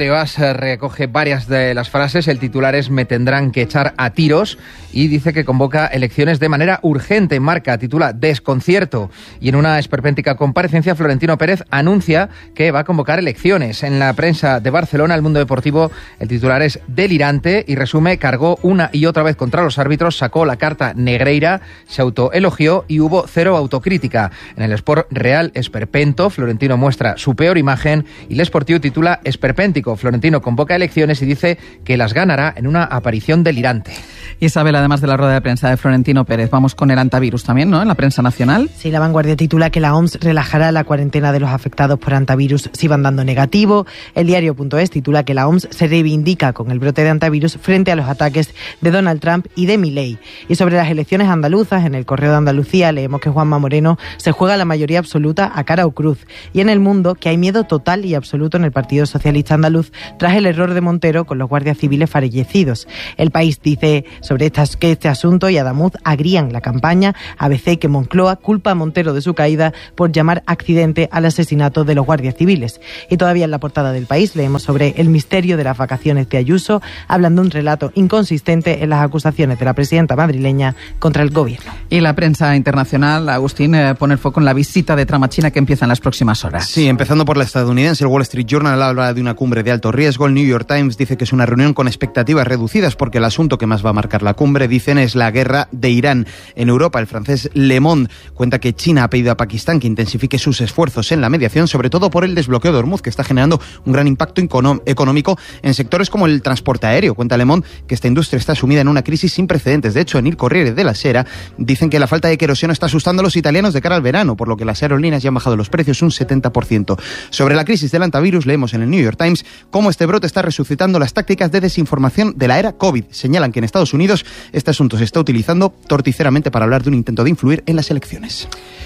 diario AS recoge varias de las frases. El titular es "Me tendrán que echar a tiros", y dice que convoca elecciones de manera urgente. Marca titula "Desconcierto", y en una esperpéntica comparecencia Florentino Pérez anuncia que va a convocar elecciones. En la prensa de Barcelona, El Mundo Deportivo, el titular es "Delirante", y resume: cargó una y otra vez contra los árbitros, sacó la carta negreira, se autoelogió y hubo cero autocrítica. En el Sport, Real esperpento, Florentino muestra su peor imagen, y El Sportiu titula "Esperpéntico". Florentino convoca elecciones y dice que las ganará en una aparición delirante. Isabel, además de la rueda de prensa de Florentino Pérez, vamos con el antivirus también, ¿no?, en la prensa nacional. Sí, La Vanguardia titula que la OMS relajará la cuarentena de los afectados por antivirus si van dando negativo. El diario.es titula que la OMS se reivindica con el brote de antivirus frente a los ataques de Donald Trump y de Milei. Y sobre las elecciones andaluzas, en el Correo de Andalucía leemos que Juanma Moreno se juega la mayoría absoluta a cara o cruz. Y en El Mundo, que hay miedo total y absoluto en el Partido Socialista Andaluz tras el error de Montero con los guardias civiles fallecidos. El País dice sobre que este asunto y Adamuz agrían la campaña. ABC que Moncloa culpa a Montero de su caída por llamar accidente al asesinato de los guardias civiles. Y todavía en la portada del País leemos sobre el misterio de las vacaciones de Ayuso, hablando de un relato inconsistente en las acusaciones de la presidenta madrileña contra el gobierno. Y la prensa internacional, Agustín, pone el foco en la visita de Trump a China que empieza en las próximas horas. Sí, empezando por la estadounidense. El Wall Street Journal habla de una cumbre de alto riesgo. El New York Times dice que es una reunión con expectativas reducidas porque el asunto que más va a marcar la cumbre, dicen, es la guerra de Irán. En Europa, el francés Le Monde cuenta que China ha pedido a Pakistán que intensifique sus esfuerzos en la mediación, sobre todo por el desbloqueo de Hormuz, que está generando un gran impacto económico en sectores como el transporte aéreo. Cuenta Le Monde que esta industria está sumida en una crisis sin precedentes. De hecho, en Il Corriere della Sera dicen que la falta de queroseno está asustando a los italianos de cara al verano, por lo que las aerolíneas ya han bajado los precios un 70%. Sobre la crisis del antivirus, leemos en el New York Times cómo este brote está resucitando las tácticas de desinformación de la era COVID. Señalan que en Estados Unidos este asunto se está utilizando torticeramente para hablar de un intento de influir en las elecciones.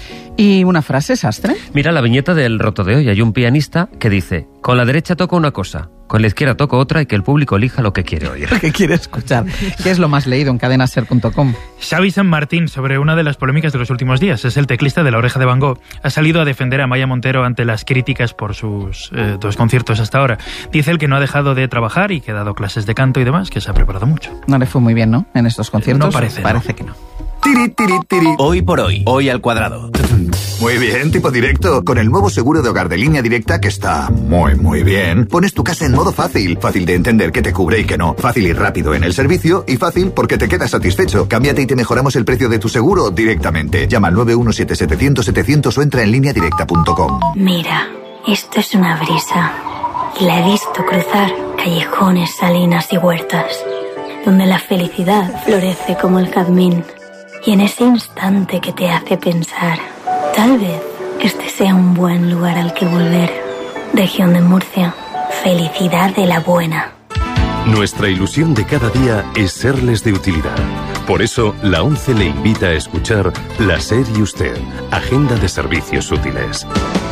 ¿Y una frase, Sastre? Mira la viñeta del Roto de hoy. Hay un pianista que dice: con la derecha toco una cosa, con la izquierda toco otra, y que el público elija lo que quiere oír. Lo que quiere escuchar. ¿Qué es lo más leído en cadenaser.com? Xavi San Martín, sobre una de las polémicas de los últimos días. Es el teclista de La Oreja de Van Gogh. Ha salido a defender a Maya Montero ante las críticas por sus 2 conciertos hasta ahora. Dice él que no ha dejado de trabajar y que ha dado clases de canto y demás, que se ha preparado mucho. No le fue muy bien, ¿no?, en estos conciertos. No parece. Parece que no. Tiri, tiri, tiri. Hoy por hoy, hoy al cuadrado. Muy bien, tipo directo. Con el nuevo seguro de hogar de Línea Directa, que está muy bien, pones tu casa en modo fácil. Fácil de entender qué te cubre y qué no. Fácil y rápido en el servicio, y fácil porque te quedas satisfecho. Cámbiate y te mejoramos el precio de tu seguro directamente. Llama al 917-700-700 o entra en lineadirecta.com. Mira, esto es una brisa. Y la he visto cruzar callejones, salinas y huertas, donde la felicidad florece como el jazmín. Y en ese instante que te hace pensar, tal vez este sea un buen lugar al que volver. Región de Murcia, felicidad de la buena. Nuestra ilusión de cada día es serles de utilidad. Por eso, la ONCE le invita a escuchar La SER y Usted, Agenda de Servicios Útiles.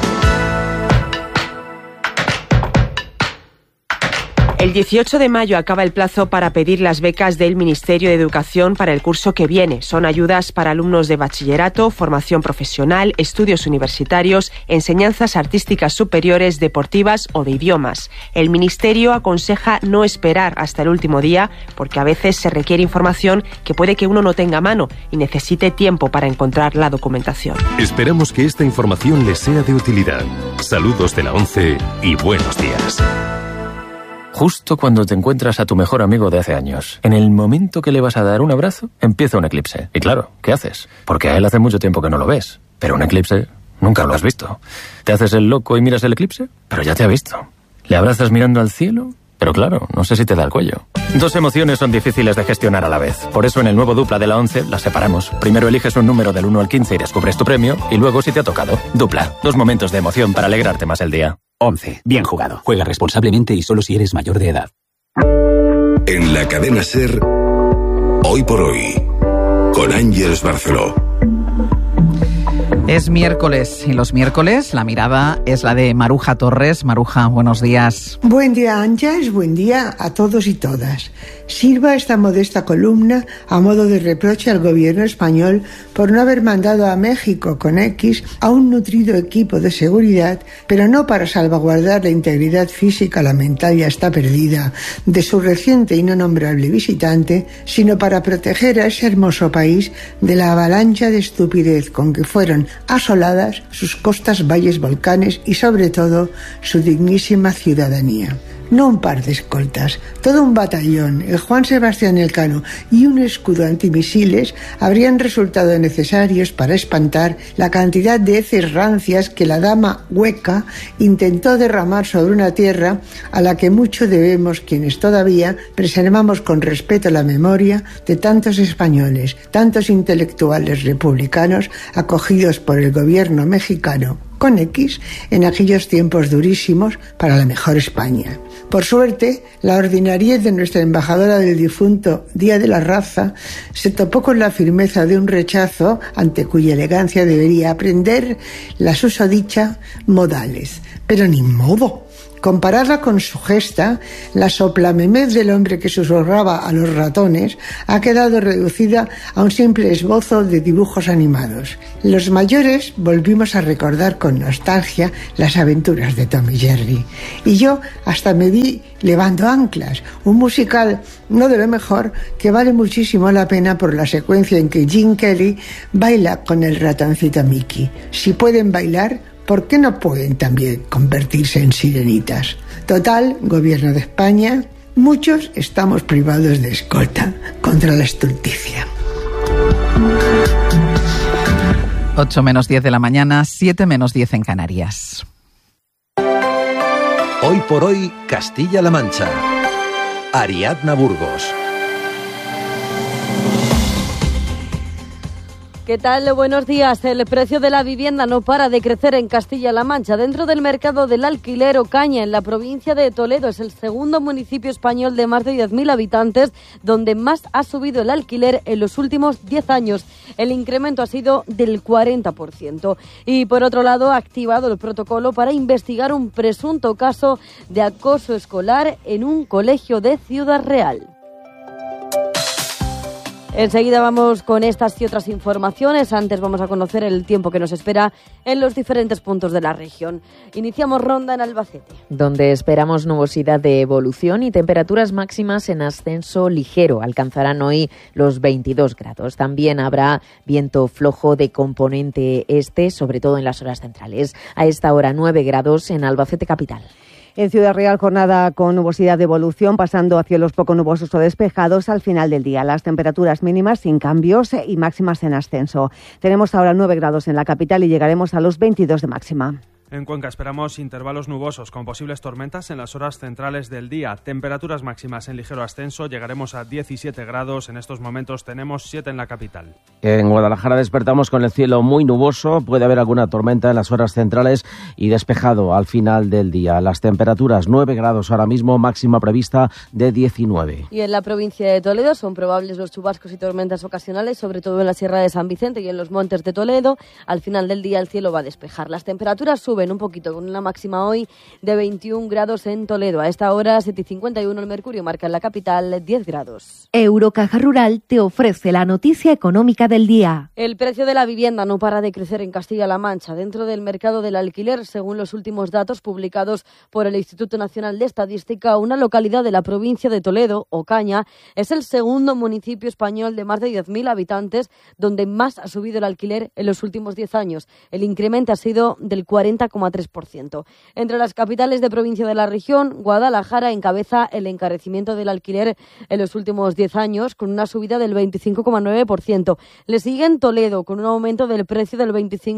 El 18 de mayo acaba el plazo para pedir las becas del Ministerio de Educación para el curso que viene. Son ayudas para alumnos de bachillerato, formación profesional, estudios universitarios, enseñanzas artísticas superiores, deportivas o de idiomas. El Ministerio aconseja no esperar hasta el último día porque a veces se requiere información que puede que uno no tenga a mano y necesite tiempo para encontrar la documentación. Esperamos que esta información les sea de utilidad. Saludos de la ONCE y buenos días. Justo cuando te encuentras a tu mejor amigo de hace años, en el momento que le vas a dar un abrazo, empieza un eclipse. Y claro, ¿qué haces? Porque a él hace mucho tiempo que no lo ves. Pero un eclipse nunca lo has visto. ¿Te haces el loco y miras el eclipse? Pero ya te ha visto. ¿Le abrazas mirando al cielo? Pero claro, no sé si te da el cuello. 2 emociones son difíciles de gestionar a la vez. Por eso en el nuevo Dupla de la ONCE las separamos. Primero eliges un número del 1 al 15 y descubres tu premio, y luego si te ha tocado. Dupla. 2 momentos de emoción para alegrarte más el día. 11. Bien jugado. Juega responsablemente y solo si eres mayor de edad. En la cadena SER, Hoy por Hoy, con Ángeles Barceló. Es miércoles y los miércoles la mirada es la de Maruja Torres. Maruja, buenos días. Buen día, Ángeles, buen día a todos y todas. Sirva esta modesta columna a modo de reproche al gobierno español por no haber mandado a México con X a un nutrido equipo de seguridad, pero no para salvaguardar la integridad física, la mental ya está perdida, de su reciente y no nombrable visitante, sino para proteger a ese hermoso país de la avalancha de estupidez con que fueron asoladas sus costas, valles, volcanes y sobre todo su dignísima ciudadanía. No un par de escoltas, todo un batallón, el Juan Sebastián Elcano y un escudo antimisiles habrían resultado necesarios para espantar la cantidad de heces rancias que la dama hueca intentó derramar sobre una tierra a la que mucho debemos quienes todavía preservamos con respeto la memoria de tantos españoles, tantos intelectuales republicanos acogidos por el gobierno mexicano con X en aquellos tiempos durísimos para la mejor España. Por suerte, la ordinariez de nuestra embajadora del difunto Día de la Raza se topó con la firmeza de un rechazo ante cuya elegancia debería aprender la susodicha modales. Pero ni modo. Comparada con su gesta, la soplamemez del hombre que susurraba a los ratones ha quedado reducida a un simple esbozo de dibujos animados. Los mayores volvimos a recordar con nostalgia las aventuras de Tom y Jerry. Y yo hasta me vi Levando Anclas, un musical no de lo mejor que vale muchísimo la pena por la secuencia en que Gene Kelly baila con el ratoncito Mickey. Si pueden bailar, ¿por qué no pueden también convertirse en sirenitas? Total, gobierno de España, muchos estamos privados de escolta contra la estulticia. 8 menos 10 de la mañana, 7 menos 10 en Canarias. Hoy por hoy, Castilla-La Mancha. Ariadna Burgos. ¿Qué tal? Buenos días. El precio de la vivienda no para de crecer en Castilla-La Mancha. Dentro del mercado del alquiler, Ocaña, en la provincia de Toledo, es el segundo municipio español de más de 10.000 habitantes donde más ha subido el alquiler en los últimos 10 años. El incremento ha sido del 40%. Y por otro lado, ha activado el protocolo para investigar un presunto caso de acoso escolar en un colegio de Ciudad Real. Enseguida vamos con estas y otras informaciones. Antes vamos a conocer el tiempo que nos espera en los diferentes puntos de la región. Iniciamos ronda en Albacete, donde esperamos nubosidad de evolución y temperaturas máximas en ascenso ligero. Alcanzarán hoy los 22 grados. También habrá viento flojo de componente este, sobre todo en las horas centrales. A esta hora 9 grados en Albacete capital. En Ciudad Real, jornada con nubosidad de evolución, pasando a cielos poco nubosos o despejados al final del día. Las temperaturas mínimas sin cambios y máximas en ascenso. Tenemos ahora 9 grados en la capital y llegaremos a los 22 de máxima. En Cuenca esperamos intervalos nubosos con posibles tormentas en las horas centrales del día. Temperaturas máximas en ligero ascenso, llegaremos a 17 grados. En estos momentos tenemos 7 en la capital. En Guadalajara despertamos con el cielo muy nuboso. Puede haber alguna tormenta en las horas centrales y despejado al final del día. Las temperaturas 9 grados ahora mismo, máxima prevista de 19. Y en la provincia de Toledo son probables los chubascos y tormentas ocasionales, sobre todo en la Sierra de San Vicente y en los montes de Toledo. Al final del día el cielo va a despejar. Las temperaturas suben un poquito, con una máxima hoy de 21 grados en Toledo. A esta hora 7:51 el mercurio marca en la capital 10 grados. Eurocaja Rural te ofrece la noticia económica del día. El precio de la vivienda no para de crecer en Castilla-La Mancha. Dentro del mercado del alquiler, según los últimos datos publicados por el Instituto Nacional de Estadística, una localidad de la provincia de Toledo, Ocaña, es el segundo municipio español de más de 10.000 habitantes donde más ha subido el alquiler en los últimos 10 años. El incremento ha sido del 40,3%. Entre las capitales de provincia de la región, Guadalajara encabeza el encarecimiento del alquiler en los últimos 10 años, con una subida del 25,9%. Le siguen Toledo, con un aumento del precio del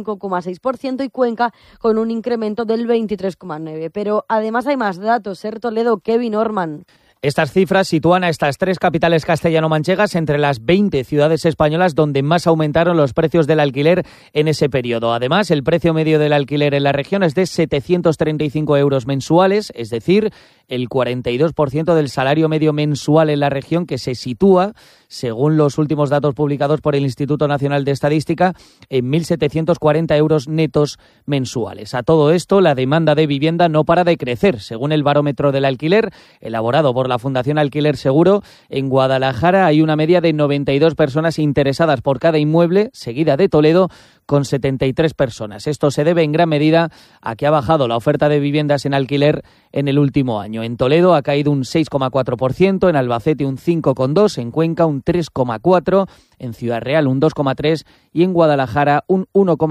25,6%, y Cuenca, con un incremento del 23,9%. Pero además hay más datos. Toledo, Kevin Orman. Estas cifras sitúan a estas tres capitales castellano-manchegas entre las 20 ciudades españolas donde más aumentaron los precios del alquiler en ese periodo. Además, el precio medio del alquiler en la región es de 735 euros mensuales, es decir, el 42% del salario medio mensual en la región, que se sitúa, según los últimos datos publicados por el Instituto Nacional de Estadística, en 1.740 euros netos mensuales. A todo esto, la demanda de vivienda no para de crecer. Según el barómetro del alquiler, elaborado por la Fundación Alquiler Seguro, en Guadalajara hay una media de 92 personas interesadas por cada inmueble, seguida de Toledo, con 73 personas. Esto se debe en gran medida a que ha bajado la oferta de viviendas en alquiler en el último año. En Toledo ha caído un 6,4%, en Albacete un 5,2%, en Cuenca un 3,4%, en Ciudad Real un 2,3% y en Guadalajara un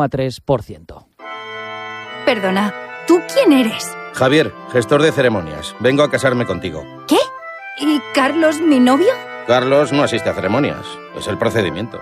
1,3%. Perdona, ¿tú quién eres? Javier, gestor de ceremonias. Vengo a casarme contigo. ¿Qué? ¿Y Carlos, mi novio? Carlos no asiste a ceremonias. Es el procedimiento.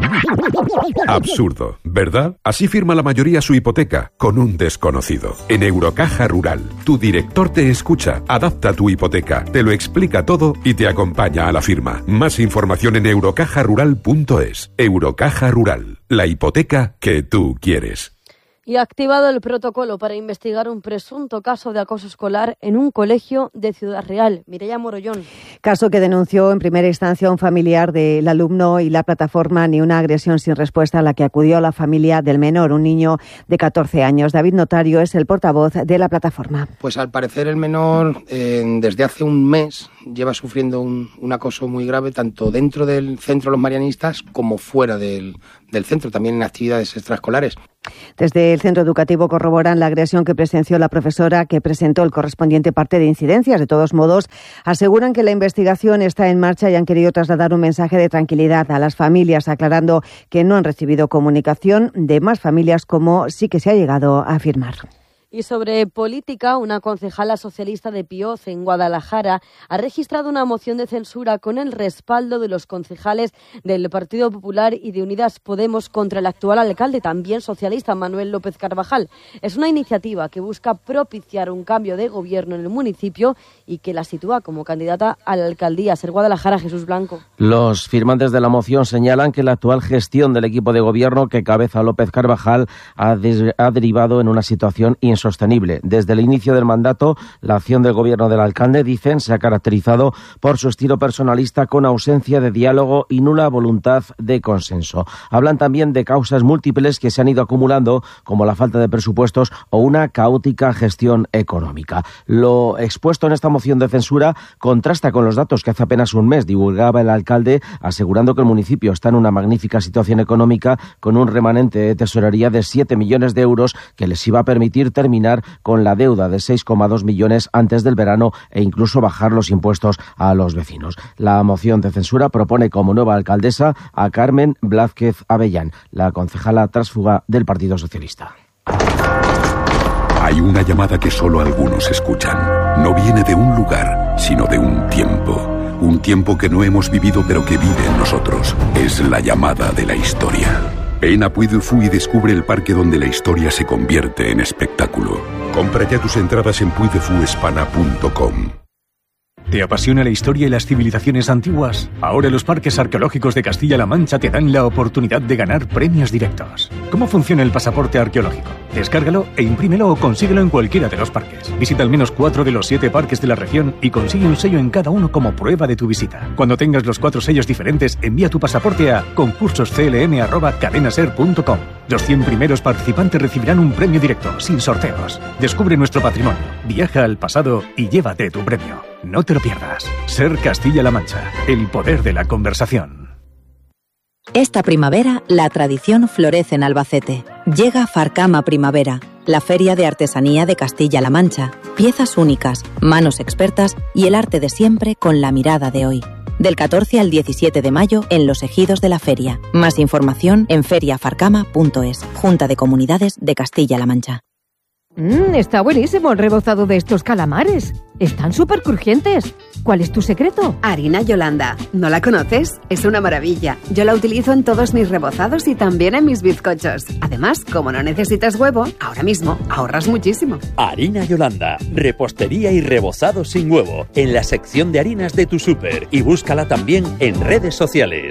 Absurdo, ¿verdad? Así firma la mayoría su hipoteca, con un desconocido. En Eurocaja Rural, tu director te escucha, adapta tu hipoteca, te lo explica todo y te acompaña a la firma. Más información en eurocajarural.es. Eurocaja Rural, la hipoteca que tú quieres. Y ha activado el protocolo para investigar un presunto caso de acoso escolar en un colegio de Ciudad Real. Mireia Morollón. Caso que denunció en primera instancia un familiar del alumno y la plataforma Ni una agresión sin respuesta, a la que acudió la familia del menor, un niño de 14 años. David Notario es el portavoz de la plataforma. Pues al parecer el menor desde hace un mes lleva sufriendo un acoso muy grave, tanto dentro del centro de los marianistas como fuera del centro, también en actividades extraescolares. Desde el centro educativo corroboran la agresión que presenció la profesora, que presentó el correspondiente parte de incidencias. De todos modos, aseguran que la investigación está en marcha y han querido trasladar un mensaje de tranquilidad a las familias, aclarando que no han recibido comunicación de más familias, como sí que se ha llegado a afirmar. Y sobre política, una concejala socialista de Pioz, en Guadalajara, ha registrado una moción de censura con el respaldo de los concejales del Partido Popular y de Unidas Podemos contra el actual alcalde, también socialista, Manuel López Carvajal. Es una iniciativa que busca propiciar un cambio de gobierno en el municipio y que la sitúa como candidata a la alcaldía. Ser Guadalajara, Jesús Blanco. Los firmantes de la moción señalan que la actual gestión del equipo de gobierno que cabeza López Carvajal ha derivado en una situación insostenible. Desde el inicio del mandato, la acción del gobierno del alcalde, dicen, se ha caracterizado por su estilo personalista, con ausencia de diálogo y nula voluntad de consenso. Hablan también de causas múltiples que se han ido acumulando, como la falta de presupuestos o una caótica gestión económica. Lo expuesto en esta moción de censura contrasta con los datos que hace apenas un mes divulgaba el alcalde, asegurando que el municipio está en una magnífica situación económica, con un remanente de tesorería de 7 millones de euros que les iba a permitir terminar con la deuda de 6,2 millones antes del verano e incluso bajar los impuestos a los vecinos. La moción de censura propone como nueva alcaldesa a Carmen Blázquez Avellán, la concejala tránsfuga del Partido Socialista. Hay una llamada que solo algunos escuchan. No viene de un lugar, sino de un tiempo. Un tiempo que no hemos vivido, pero que vive en nosotros. Es la llamada de la historia. Ven a Puy du Fou y descubre el parque donde la historia se convierte en espectáculo. Compra ya tus entradas en puydefuespana.com. ¿Te apasiona la historia y las civilizaciones antiguas? Ahora los parques arqueológicos de Castilla-La Mancha te dan la oportunidad de ganar premios directos. ¿Cómo funciona el pasaporte arqueológico? Descárgalo e imprímelo o consíguelo en cualquiera de los parques. Visita al menos 4 de los 7 parques de la región y consigue un sello en cada uno como prueba de tu visita. Cuando tengas los 4 sellos diferentes, envía tu pasaporte a concursosclm@cadenaser.com. Los 100 primeros participantes recibirán un premio directo, sin sorteos. Descubre nuestro patrimonio, viaja al pasado y llévate tu premio. No te lo pierdas. Ser Castilla-La Mancha, el poder de la conversación. Esta primavera, la tradición florece en Albacete. Llega Farcama Primavera, la feria de artesanía de Castilla-La Mancha. Piezas únicas, manos expertas y el arte de siempre con la mirada de hoy. Del 14 al 17 de mayo en los ejidos de la feria. Más información en feriafarcama.es. Junta de Comunidades de Castilla-La Mancha. Está buenísimo el rebozado de estos calamares. Están súper crujientes. ¿Cuál es tu secreto? Harina Yolanda. ¿No la conoces? Es una maravilla. Yo la utilizo en todos mis rebozados y también en mis bizcochos. Además, como no necesitas huevo, ahora mismo ahorras muchísimo. Harina Yolanda. Repostería y rebozado sin huevo. En la sección de harinas de tu súper. Y búscala también en redes sociales.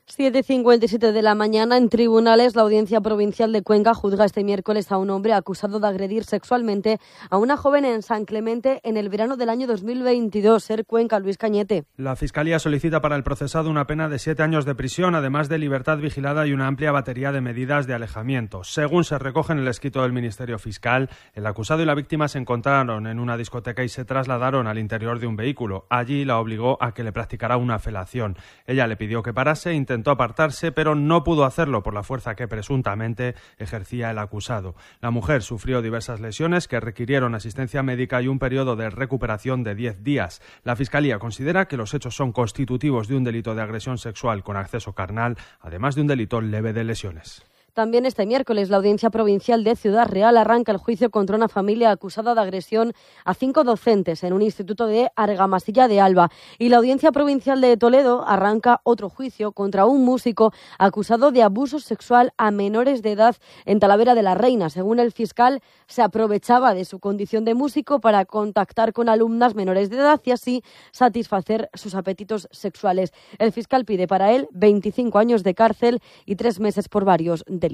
7:57 de la mañana. En tribunales, la Audiencia Provincial de Cuenca juzga este miércoles a un hombre acusado de agredir sexualmente a una joven en San Clemente en el verano del año 2022. Ser Cuenca, Luis Cañete. La Fiscalía solicita para el procesado una pena de 7 años de prisión, además de libertad vigilada y una amplia batería de medidas de alejamiento. Según se recoge en el escrito del Ministerio Fiscal, el acusado y la víctima se encontraron en una discoteca y se trasladaron al interior de un vehículo. Allí la obligó a que le practicara una felación. Ella le pidió que parase, intentó apartarse, pero no pudo hacerlo por la fuerza que presuntamente ejercía el acusado. La mujer sufrió diversas lesiones que requirieron asistencia médica y un periodo de recuperación de 10 días. La Fiscalía considera que los hechos son constitutivos de un delito de agresión sexual con acceso carnal, además de un delito leve de lesiones. También este miércoles la Audiencia Provincial de Ciudad Real arranca el juicio contra una familia acusada de agresión a 5 docentes en un instituto de Argamasilla de Alba. Y la Audiencia Provincial de Toledo arranca otro juicio contra un músico acusado de abuso sexual a menores de edad en Talavera de la Reina. Según el fiscal, se aprovechaba de su condición de músico para contactar con alumnas menores de edad y así satisfacer sus apetitos sexuales. El fiscal pide para él 25 años de cárcel y 3 meses por varios delitos.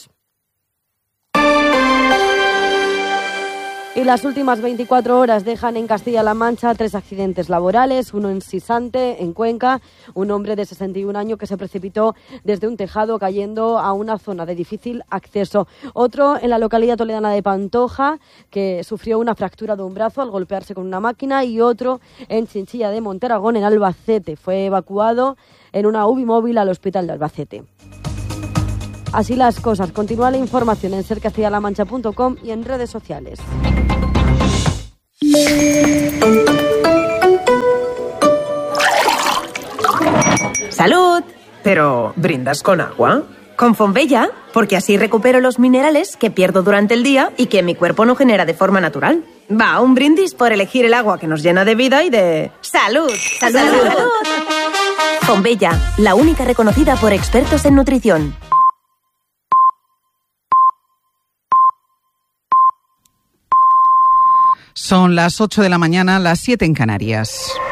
Y las últimas 24 horas dejan en Castilla-La Mancha 3 accidentes laborales, uno en Sisante, en Cuenca, un hombre de 61 años que se precipitó desde un tejado cayendo a una zona de difícil acceso. Otro en la localidad toledana de Pantoja, que sufrió una fractura de un brazo al golpearse con una máquina, y otro en Chinchilla de Monteragón, en Albacete. Fue evacuado en una UBI móvil al hospital de Albacete. Así las cosas. Continúa la información en sercastillalamancha.com y en redes sociales. ¡Salud! Pero, ¿brindas con agua? Con Fonbella, porque así recupero los minerales que pierdo durante el día y que mi cuerpo no genera de forma natural. Va, un brindis por elegir el agua que nos llena de vida y de... ¡Salud! ¡Salud! ¡Salud! Fonbella, la única reconocida por expertos en nutrición. Son las 8 de la mañana, las 7 en Canarias.